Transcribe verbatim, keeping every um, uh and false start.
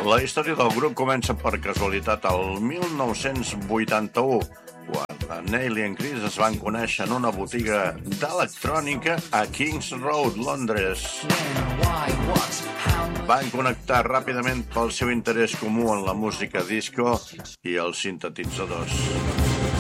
La història del grup comença per casualitat al mil nou-cents vuitanta-u, quan Neil i en Chris es van conèixer en una botiga d'electrònica a Kings Road, Londres. Van connectar ràpidament pel seu interès comú en la música disco i els sintetitzadors.